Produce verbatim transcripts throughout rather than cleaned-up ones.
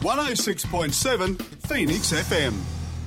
one oh six point seven Phoenix F M.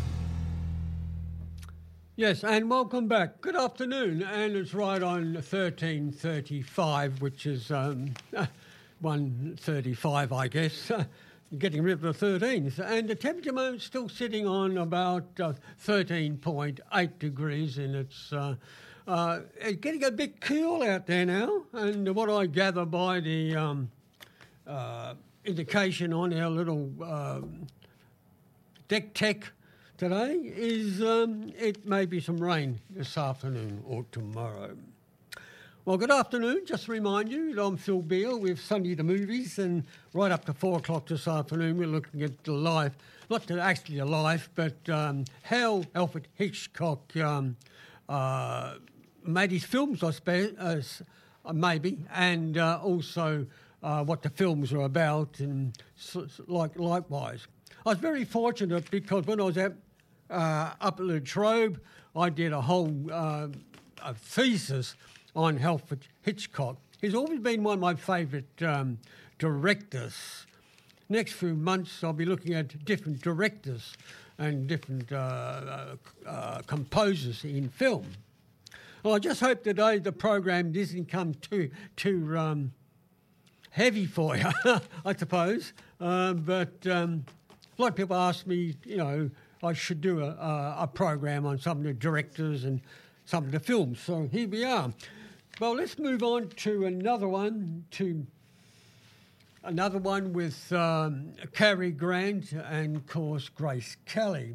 Yes, and welcome back. Good afternoon, and it's right on thirteen thirty-five, which is um, one thirty-five, I guess, getting rid of the thirteens. And the temperature moment's still sitting on about uh, thirteen point eight degrees, and it's, uh, uh, it's getting a bit cool out there now. And what I gather by the um, uh, indication on our little uh, deck tech today is um, it may be some rain this afternoon or tomorrow. Well, good afternoon. Just to remind you, I'm Phil Beale with Sunday the Movies, and right up to four o'clock this afternoon we're looking at the life, not the, actually the life, but um, how Alfred Hitchcock um, uh, made his films, I suppose, uh, maybe, and uh, also uh, what the films are about, and so, so, like likewise. I was very fortunate because when I was at Uh, up at Latrobe, I did a whole uh, a thesis on Alfred Hitchcock. He's always been one of my favourite um, directors. Next few months, I'll be looking at different directors and different uh, uh, uh, composers in film. Well, I just hope today the program doesn't come too too um, heavy for you, I suppose. Uh, but um, a lot of people ask me, you know, I should do a, a, a program on some of the directors and some of the films. So here we are. Well, let's move on to another one, to another one with um, Cary Grant and, of course, Grace Kelly.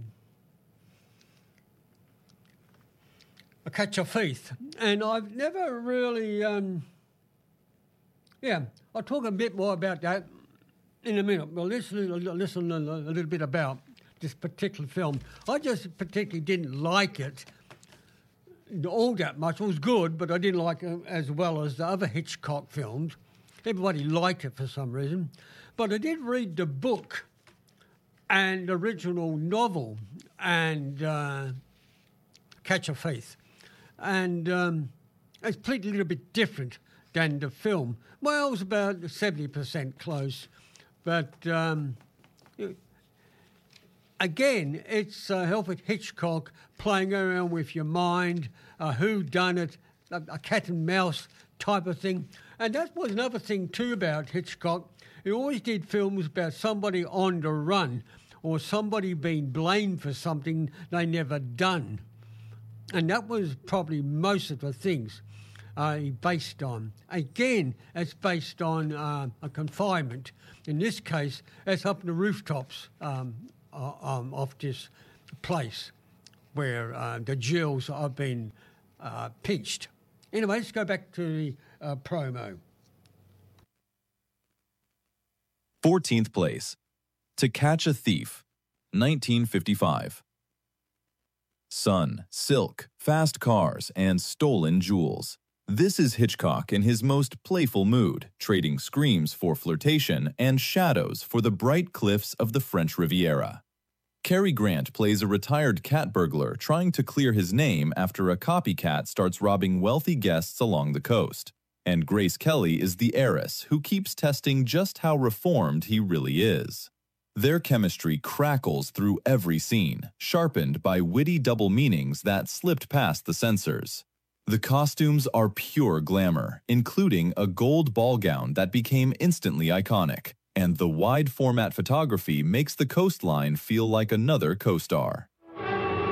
A Catch a Thief. And I've never really... Um, yeah, I'll talk a bit more about that in a minute. Well, listen, listen a, a little bit about this particular film. I just particularly didn't like it all that much. It was good, but I didn't like it as well as the other Hitchcock films. Everybody liked it for some reason. But I did read the book and the original novel and uh, Catch a Thief. And um, it's played a little bit different than the film. Well, it was about seventy percent close. But... Um, Again, it's uh, Alfred Hitchcock playing around with your mind, a whodunit, a, a cat and mouse type of thing. And that was another thing too about Hitchcock. He always did films about somebody on the run or somebody being blamed for something they never done. And that was probably most of the things uh, he based on. Again, it's based on uh, a confinement. In this case, it's up in the rooftops um, Uh, um, of this place where uh, the jails are being uh, pinched. Anyway, let's go back to the uh, promo. fourteenth place, To Catch a Thief, nineteen fifty-five. Sun, silk, fast cars, and stolen jewels. This is Hitchcock in his most playful mood, trading screams for flirtation and shadows for the bright cliffs of the French Riviera. Cary Grant plays a retired cat burglar trying to clear his name after a copycat starts robbing wealthy guests along the coast. And Grace Kelly is the heiress who keeps testing just how reformed he really is. Their chemistry crackles through every scene, sharpened by witty double meanings that slipped past the censors. The costumes are pure glamour, including a gold ball gown that became instantly iconic, and the wide-format photography makes the coastline feel like another co-star.